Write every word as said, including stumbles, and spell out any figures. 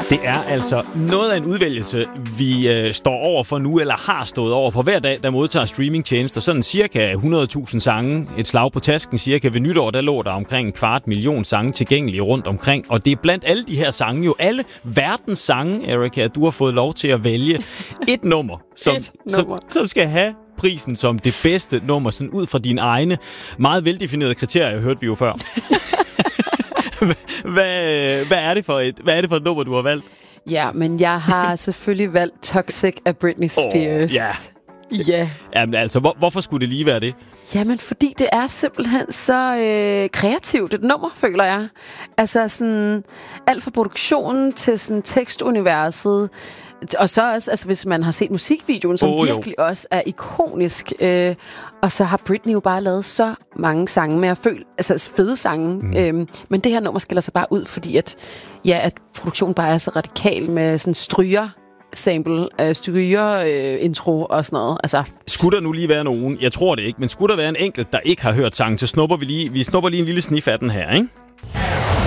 Det er altså noget af en udvælgelse, vi øh, står over for nu, eller har stået over for hver dag, der modtager streamingtjenester. Sådan cirka hundrede tusind sange, et slag på tasken cirka. Ved nytår, der lå der omkring en kvart million sange tilgængelige rundt omkring. Og det er blandt alle de her sange, jo alle verdens sange, Erika, at du har fået lov til at vælge et nummer, som, et nummer. Som, som skal have prisen som det bedste nummer, sådan ud fra dine egne meget veldefinerede kriterier, hørte vi jo før. Hvad, hvad, er det for et, hvad er det for et nummer, du har valgt? Ja, men jeg har selvfølgelig valgt Toxic af Britney Spears. Oh, yeah. Ja. Jamen altså, hvor, hvorfor skulle det lige være det? Jamen, fordi det er simpelthen så øh, kreativt et nummer, føler jeg. Altså sådan alt fra produktionen til sådan tekstuniverset. Og så også, altså hvis man har set musikvideoen, som oh, virkelig jo. også er ikonisk. Øh, og så har Britney jo bare lavet så mange sange med at føle, altså fede sange. Mm. Øhm, men det her nummer skiller sig bare ud, fordi at, ja, at produktionen bare er så radikal med sådan stryger sample, øh, stryger øh, intro og sådan noget. Altså. Skulle der nu lige være nogen, jeg tror det ikke, men skulle der være en enkelt, der ikke har hørt sangen, så snupper vi lige, vi snupper lige en lille snif af den her, ikke?